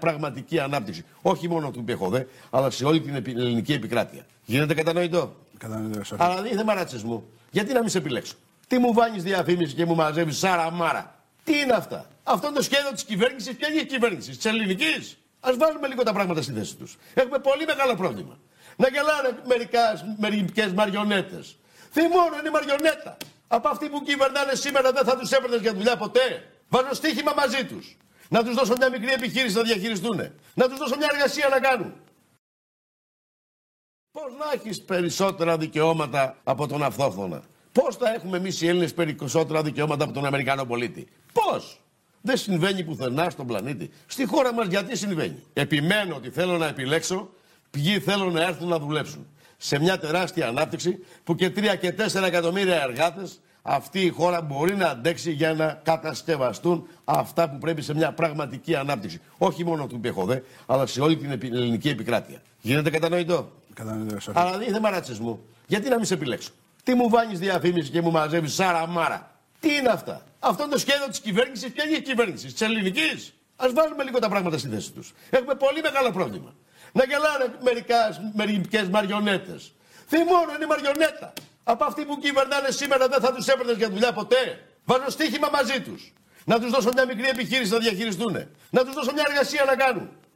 πραγματική ανάπτυξη. Όχι μόνο του ΠΕΧΟΔΕ, αλλά σε όλη την ελληνική επικράτεια. Γίνεται κατανοητό? Κατανοητό. Αλλά δεν είναι θέμα ρατσισμού. Γιατί να μην σε επιλέξω? Τι μου βάνεις διαφήμιση και μου μαζεύεις σάρα μάρα? Τι είναι αυτά? Αυτό είναι το σχέδιο της κυβέρνησης. Ποια είναι η κυβέρνηση? Της ελληνικής? Ας βάλουμε λίγο τα πράγματα στη θέση τους. Έχουμε πολύ μεγάλο πρόβλημα. Να γελάνε μερικές μαριονέτες. Θυμώνω, είναι μαριονέτα. Από αυτοί που κυβερνάνε σήμερα δεν θα τους έπαιρνες για δουλειά ποτέ. Βάζω στοίχημα μαζί τους. Να τους δώσω μια μικρή επιχείρηση να διαχειριστούν. Να τους δώσω μια εργασία να κάνουν. Πώς να έχεις περισσότερα δικαιώματα από τον αυτόχθονα? Πώς θα έχουμε εμείς οι Έλληνες περισσότερα δικαιώματα από τον Αμερικανό πολίτη? Πώς? Δεν συμβαίνει πουθενά στον πλανήτη. Στη χώρα μας γιατί συμβαίνει? Επιμένω ότι θέλω να επιλέξω ποιοι θέλουν να έρθουν να δουλέψουν. Σε μια τεράστια ανάπτυξη που και 3 και 4 εκατομμύρια εργάτες αυτή η χώρα μπορεί να αντέξει για να κατασκευαστούν αυτά που πρέπει σε μια πραγματική ανάπτυξη. Όχι μόνο του ΠΕΧΟΔΕ, αλλά σε όλη την ελληνική επικράτεια. Γίνεται κατανοητό? Κατανοητό. Αλλά δεν είναι θέμα ρατσισμού. Γιατί να μην σε επιλέξω? Τι μου βάνεις διαφήμιση και μου μαζεύεις σάρα μάρα? Τι είναι αυτά? Αυτό είναι το σχέδιο της κυβέρνησης. Ποια είναι η κυβέρνηση? Της ελληνικής? Ας βάλουμε λίγο τα πράγματα στη θέση τους. Έχουμε πολύ μεγάλο πρόβλημα. Να γελάνε μερικές μαριονέτες. Θυμώνω, είναι μαριονέτα. Από αυτοί που κυβερνάνε σήμερα δεν θα τους έπαιρνες για δουλειά ποτέ. Βάζω στοίχημα μαζί τους. Να τους δώσω μια μικρή επιχείρηση να διαχειριστούν. Να τους δώσω μια εργασία να κάνουν.